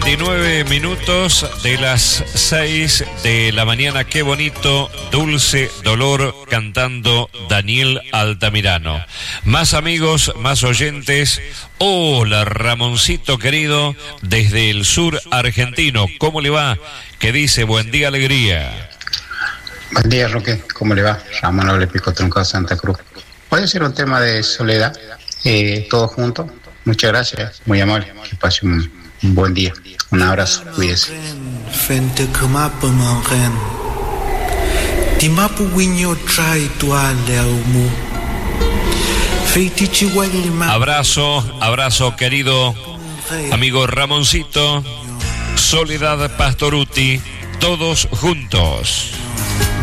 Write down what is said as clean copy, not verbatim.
29 minutos de las 6 de la mañana. Qué bonito, Dulce Dolor cantando Daniel Altamirano. Más amigos, más oyentes. Hola, Ramoncito querido, desde el sur argentino. ¿Cómo le va? ¿Qué dice? Buen día, alegría. Buen día, Roque. ¿Cómo le va? Ramón Noble Pico Truncado, Santa Cruz. Puede ser un tema de soledad, todos juntos. Muchas gracias, muy amable. Que pase un buen día. Un abrazo, cuídese. Abrazo, querido amigo Ramoncito, Soledad Pastoruti, todos juntos.